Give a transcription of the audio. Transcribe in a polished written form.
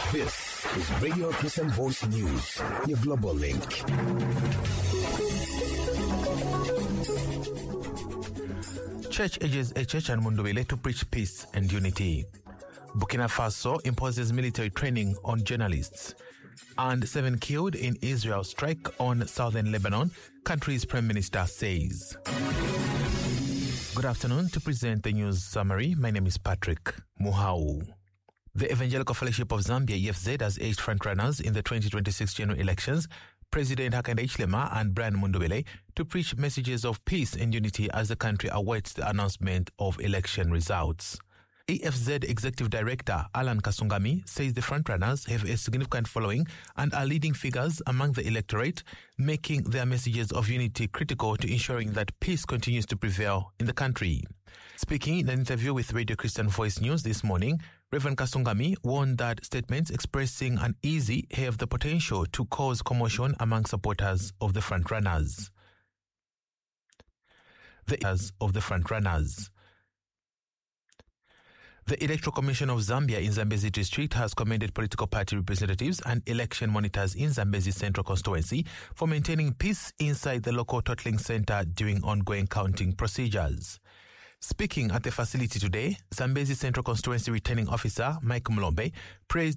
This is Radio Christian Voice News, your global link. Church urges Echech and Mundubile to preach peace and unity. Burkina Faso imposes military training on journalists. And 7 killed in Israel strike on southern Lebanon, country's Prime Minister says. Good afternoon. To present the news summary, my name is Patrick Muhau. The Evangelical Fellowship of Zambia, EFZ, has urged frontrunners in the 2026 general elections, President Hakainde Hichilema and Brian Mundubile, to preach messages of peace and unity as the country awaits the announcement of election results. EFZ Executive Director Alan Kasungami says the frontrunners have a significant following and are leading figures among the electorate, making their messages of unity critical to ensuring that peace continues to prevail in the country. Speaking in an interview with Radio Christian Voice News this morning, Reverend Kasungami warned that statements expressing uneasy have the potential to cause commotion among supporters of the frontrunners. The Electoral Commission of Zambia in Zambezi District has commended political party representatives and election monitors in Zambezi Central Constituency for maintaining peace inside the local totaling center during ongoing counting procedures. Speaking at the facility today, Zambezi Central Constituency Returning Officer Mike Mlombe praised